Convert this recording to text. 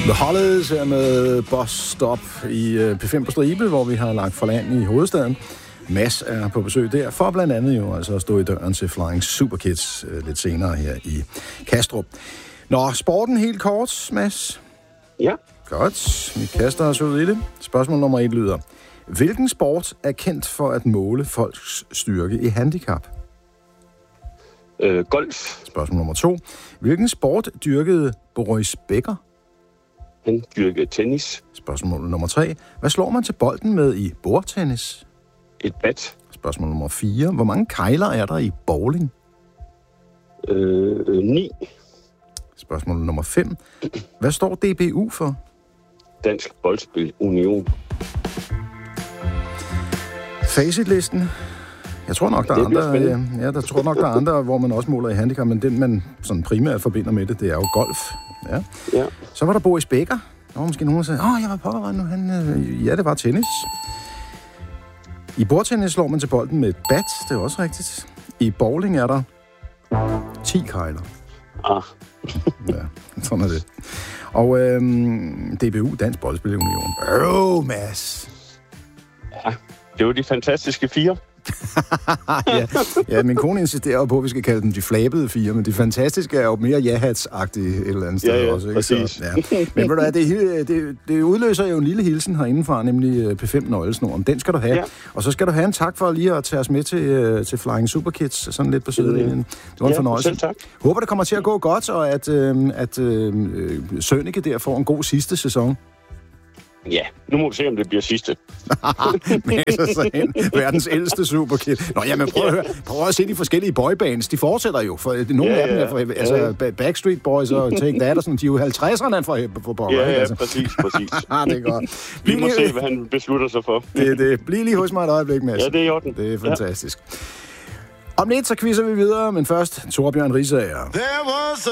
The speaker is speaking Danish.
The Hollies her med Bus Stop i P5 på stribe, hvor vi har lagt for land i hovedstaden. Mads er på besøg der, for blandt andet jo altså at stå i døren til Flying Superkids lidt senere her i Kastrup. Nå, sporten helt kort, Mads. Ja. Godt, vi kaster os ud i det. Spørgsmål nummer 1 lyder: hvilken sport er kendt for at måle folks styrke i handicap? Golf. Spørgsmål nummer 2. Hvilken sport dyrkede Boris Becker? Han dyrkede tennis. Spørgsmål nummer 3. Hvad slår man til bolden med i bordtennis? Et bat. Spørgsmål nummer 4. Hvor mange kegler er der i bowling? 9. Spørgsmål nummer 5. Hvad står DBU for? Dansk Boldspil Union. Facitlisten. Jeg tror nok, der er andre. Der tror nok, der er andre, hvor man også måler i handicap, men den, man sådan primært forbinder med det, det er jo golf. Ja. Så var der Boris Becker. Der var måske nogen, der sagde, jeg var pokker, nu. Ja, det var tennis. I bordtennis slår man til bolden med et bat, det er også rigtigt. I bowling er der 10 kegler. Ja, sådan er det. Og DBU, Dansk Boldspil Union. Mads. Ja, det var de fantastiske 4. ja, min kone insisterer på, at vi skal kalde dem de flabede 4, men de fantastiske er jo mere ja-hats-agtige et eller andet sted også. Ikke? Præcis. Så, ja. Men ved du hvad, det udløser jo en lille hilsen herindefra, nemlig P5 Nøglesnoren. Den skal du have. Ja. Og så skal du have en tak for lige at tage os med til Flying Superkids, sådan lidt på sidelinjen. Det var en fornøjelse. Selv tak. Håber, det kommer til at gå godt, og at Sønneke der får en god sidste sæson. Ja, nu må vi se, om det bliver sidste. Verdens ældste superkid. Nå, jamen prøv at se de forskellige boybands. De fortsætter jo. For nogle af dem er altså Backstreet Boys og Take That og sådan. De er jo 50'erne for boller. Ja, altså. præcis. Det er godt. Vi må se, hvad han beslutter sig for. Det. Bliv lige hos mig et øjeblik, Mads. Ja, det er i orden. Det er fantastisk. Om lidt, så quizzer vi videre, men først Torbjørn Riisager.